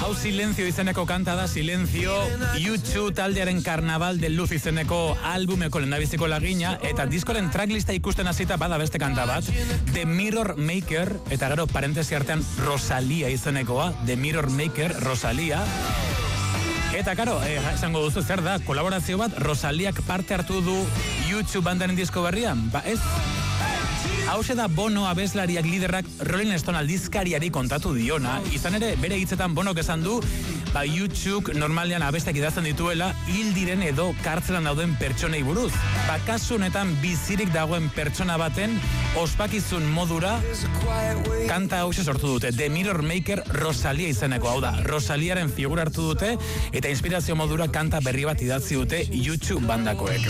Hau Silencio izeneko kanta da, Silencio, YouTube taldearen Carnaval de Luz izeneko albumeko lehendabiziko lagina, eta diskoren tracklista ikusten hasita bada beste kanta bat, The Mirror Maker, eta gero parentesi artean Rosalia izenekoa, The Mirror Maker, Rosalia. Eta karo, esango duzu zer da, kolaborazio bat, Rosaliak parte hartu du YouTube bandaren disko berrian? Ba ez. Hauxe da Bono abeslariak liderrak Rolling Stone aldizkariari kontatu diona, izan ere bere hitzetan Bonok esan du, YouTube normalean abestak idazten dituela hil diren edo kartzelan dauden pertsonei buruz. Kasu honetan bizirik dagoen pertsona baten ospakizun modura kanta hauxe sortu dute. The Mirror Maker Rosalia izeneko, hau da, Rosaliaren figura hartu dute eta inspirazio modura kanta berri bat idatzi dute YouTube bandakoek.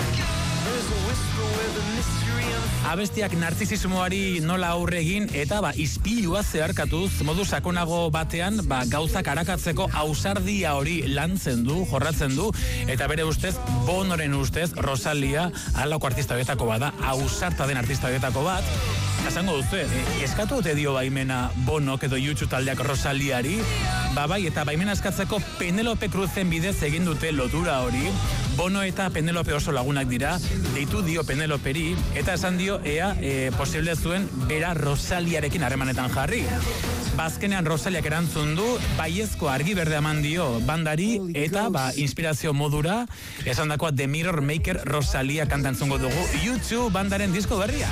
Abestiak narzisismoari nola aurre egin eta ispilua zeharkatuz modu sakonago batean gauzak arakatzeko ausardia hori lantzen du, jorratzen du, eta bere ustez, Bonoren ustez, Rosalia halako artista betako bada, ausarta den artista betako bat. Esango duzu, eskatu dute dio baimena Bonok edo YouTube taldeak Rosaliari, bai, eta baimena eskatzeko Penelope Cruzen bidez egin dute lotura hori. Bono eta Penelope oso lagunak dira, deitu dio Peneloperi, eta esan dio posible zuen bera Rosaliarekin harremanetan jarri. Azkenean Rosaliak erantzun du, baiezko argi berde eman dio bandari, eta inspirazio modura, esan dakoa The Mirror Maker Rosalia kanta entzungo dugu YouTube bandaren disko berrian.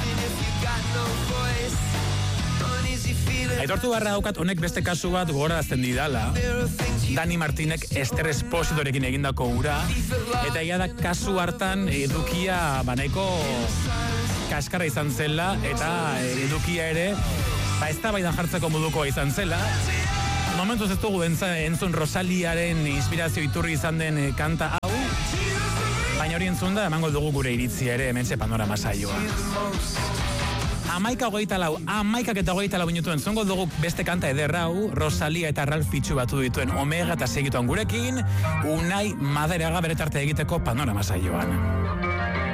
Aitortu barra daukat honek beste kasu bat gogorarazten didala. Dani Martinek Ester Espositorekin egindako ura, eta ia da kasu hartan edukia nahiko kaskarra izan zela, eta edukia ere ez da baidan jartzeko moduko izan zela. Momentuz ez dugu entzun Rosaliaren inspirazio iturri izan den kanta hau, baina hori entzun da emango dugu gure iritzia ere hementxe Panorama saioa. 11:24 minutu entzungo dugu beste kanta ederra hau, Rosalia eta Ralph Fichu batu dituen Omega eta segituan gurekin, Unai Madariaga bere tarte egiteko Panorama saioan.